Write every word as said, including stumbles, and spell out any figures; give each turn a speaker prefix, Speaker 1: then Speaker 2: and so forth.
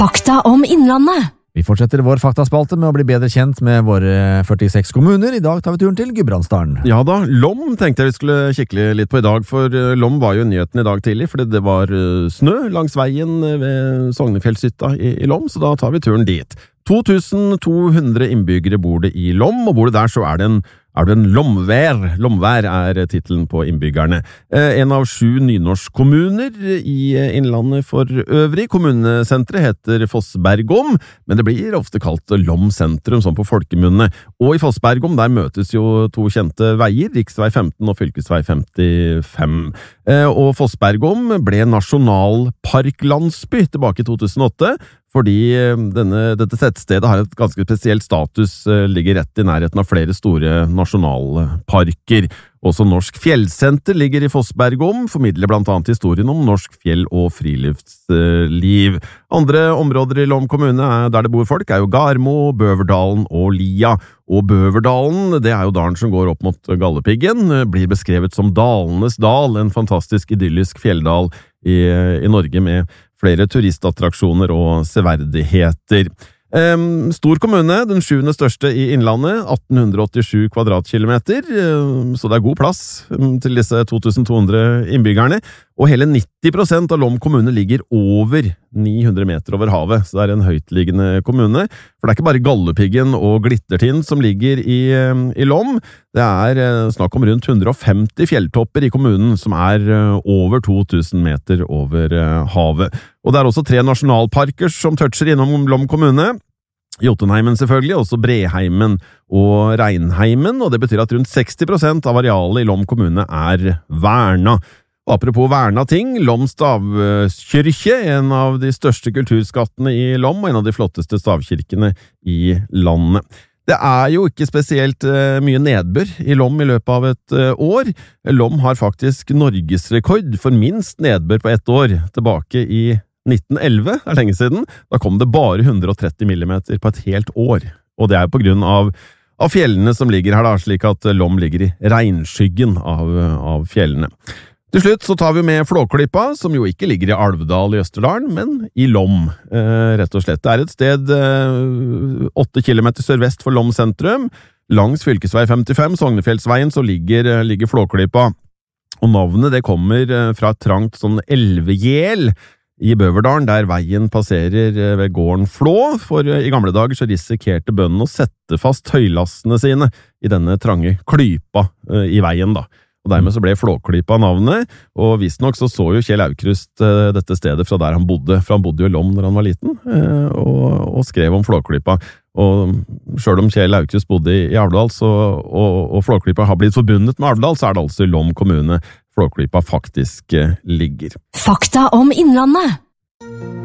Speaker 1: Fakta om Innlandet.
Speaker 2: Vi fortsetter vår faktaspalte med å bli bedre kjent med våre førtiseks kommuner. I dag tar vi turen til Gudbrandsdalen.
Speaker 3: Ja da, Lom tenkte jeg vi skulle kikke litt på i dag, for Lom var jo nyheten i dag tidlig, fordi det var snø langs veien ved Sognefjellshytta i, i Lom, så da tar vi turen dit. to tusen to hundre innbyggere bor det i Lom, og bor det der så er det en Er det en lomvær? Lomvær er titelen på innbyggerne. Eh, en av sju nynorskkommuner i Innlandet for øvrig. Kommunesentret heter Fossbergom, men det blir ofte kalt Lom sentrum, sånn på folkemunne. Og i Fossbergom der møtes jo to kjente veier, riksvei femten og fylkesvei femtifem. Eh, og Fossbergom ble nasjonalparklandsby tilbake i to tusen og åtte, fordi denne, dette tettstedet har et ganske spesielt status, ligger rett i nærheten av flere store nasjonalparker. Også Norsk Fjellsenter ligger i Fossbergom, formidler blant annet historien om norsk fjell- og friluftsliv. Andre områder i Lom kommune er, der det bor folk er jo Garmo, Bøverdalen og Lia. Og Bøverdalen, det er jo dalen som går opp mot Galdhøpiggen, blir beskrevet som Dalenes dal, en fantastisk idyllisk fjelldal i, i Norge med flere turistattraksjoner og severdigheter. Um, stor kommune, den sjuende største i Innlandet, atten åttisju kvadratkilometer, um, så det er god plass um, til disse to tusen to hundre innbyggerne, og hele nitti prosent av Lom kommune ligger over ni hundre meter over havet, så det er en høytliggende kommune, for det er ikke bare Galdhøpiggen og Glittertind som ligger i, um, i Lom, det er uh, snakk om rundt hundre og femti fjelltopper i kommunen som er uh, over to tusen meter over uh, havet. Og det er også tre nasjonalparker som toucher innom Lom kommune. Jotunheimen selvfølgelig, også Breheimen og Reinheimen, og det betyr at rundt seksti prosent av arealet i Lom kommune er verna. Og apropos verna ting, Lom stavkirke, en av de største kulturskattene i Lom, og en av de flotteste stavkirkene i landet. Det er jo ikke spesielt uh, mye nedbør i Lom i løpet av et uh, år. Lom har faktisk norgesrekord for minst nedbør på ett år, tilbake i nitten elleve, er lenge siden. Da kom det bare hundre og tretti millimeter på et helt år. Og det er på grunn av, av fjellene som ligger her, da, slik at Lom ligger i regnskyggen av, av fjellene. Til slutt så tar vi med Flåklypa, som jo ikke ligger i Alvdal i Østerdalen, men i Lom, eh, rett og slett. Det er et sted åtte eh, kilometer sørvest for Lom sentrum. Langs fylkesvei femtifem, Sognefjellsveien, så ligger, ligger Flåklypa. Og navnet det kommer fra et trangt sånn elvegjel i Bøverdalen, der veien passerer ved gården Flå, for i gamle dager så risikerte bøndene å sette fast høylastene sine i denne trange klypa i veien da. Og dermed så ble Flåklypa navnet, og visstnok så så jo Kjell Aukrust dette stedet fra der han bodde, for han bodde jo i Lom når han var liten, og, og skrev om Flåklypa. Og selv om Kjell Aukrust bodde i Alvdal, så, og, og Flåklypa har blitt forbundet med Alvdal, så er det altså i Lom kommune Flåklypa faktisk ligger.
Speaker 1: Fakta om Innlandet.